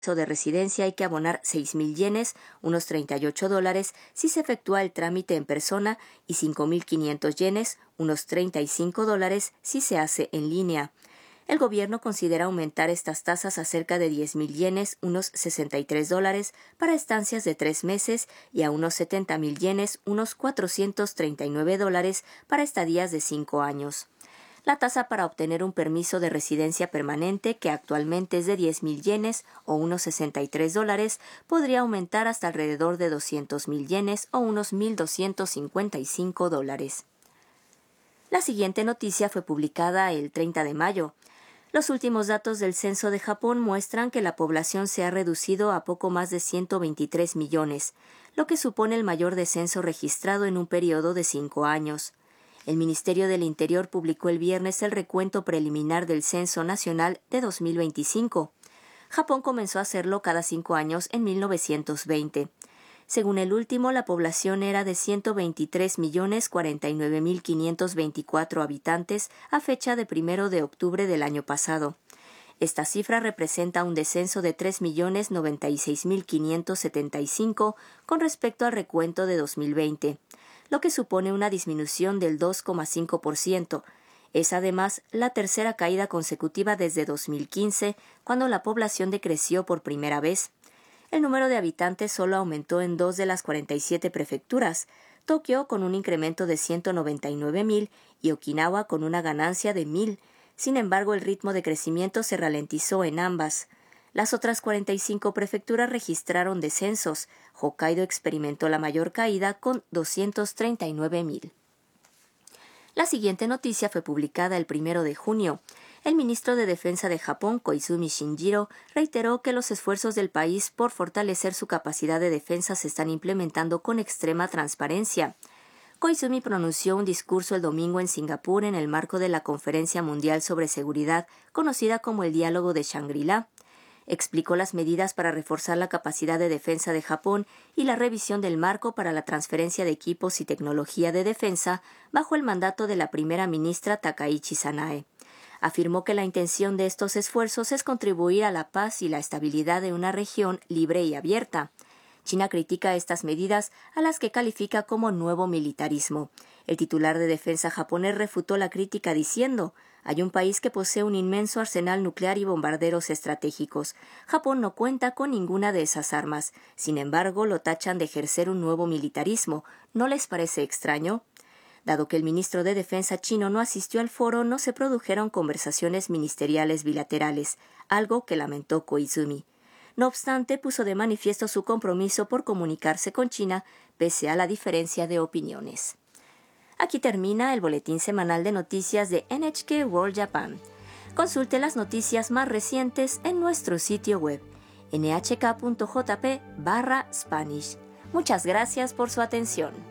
de residencia hay que abonar 6,000 yenes, unos $38, si se efectúa el trámite en persona y 5,500 yenes, unos $35, si se hace en línea. El gobierno considera aumentar estas tasas a cerca de 10,000 yenes, unos $63, para estancias de 3 meses y a unos 70,000 yenes, unos $439, para estadías de 5 años. La tasa para obtener un permiso de residencia permanente, que actualmente es de 10,000 yenes o unos $63, podría aumentar hasta alrededor de 200,000 yenes o unos $1,255. La siguiente noticia fue publicada el 30 de mayo. Los últimos datos del censo de Japón muestran que la población se ha reducido a poco más de 123 millones, lo que supone el mayor descenso registrado en un periodo de 5 años. El Ministerio del Interior publicó el viernes el recuento preliminar del Censo Nacional de 2025. Japón comenzó a hacerlo cada 5 años en 1920. Según el último, la población era de 123,049,524 habitantes a fecha de 1 de octubre del año pasado. Esta cifra representa un descenso de 3,096,575 con respecto al recuento de 2020. Lo que supone una disminución del 2,5%. Es además la tercera caída consecutiva desde 2015, cuando la población decreció por primera vez. El número de habitantes solo aumentó en 2 de las 47 prefecturas, Tokio con un incremento de 199,000 y Okinawa con una ganancia de 1,000. Sin embargo, el ritmo de crecimiento se ralentizó en ambas. Las otras 45 prefecturas registraron descensos. Hokkaido experimentó la mayor caída con 239,000. La siguiente noticia fue publicada el 1 de junio. El ministro de Defensa de Japón, Koizumi Shinjiro, reiteró que los esfuerzos del país por fortalecer su capacidad de defensa se están implementando con extrema transparencia. Koizumi pronunció un discurso el domingo en Singapur en el marco de la Conferencia Mundial sobre Seguridad, conocida como el Diálogo de Shangri-La. Explicó las medidas para reforzar la capacidad de defensa de Japón y la revisión del marco para la transferencia de equipos y tecnología de defensa bajo el mandato de la primera ministra Takaichi Sanae. Afirmó que la intención de estos esfuerzos es contribuir a la paz y la estabilidad de una región libre y abierta. China critica estas medidas, a las que califica como nuevo militarismo. El titular de defensa japonés refutó la crítica diciendo: «Hay un país que posee un inmenso arsenal nuclear y bombarderos estratégicos. Japón no cuenta con ninguna de esas armas. Sin embargo, lo tachan de ejercer un nuevo militarismo. ¿No les parece extraño?». Dado que el ministro de Defensa chino no asistió al foro, no se produjeron conversaciones ministeriales bilaterales, algo que lamentó Koizumi. No obstante, puso de manifiesto su compromiso por comunicarse con China, pese a la diferencia de opiniones. Aquí termina el boletín semanal de noticias de NHK World Japan. Consulte las noticias más recientes en nuestro sitio web, nhk.jp/Spanish. Muchas gracias por su atención.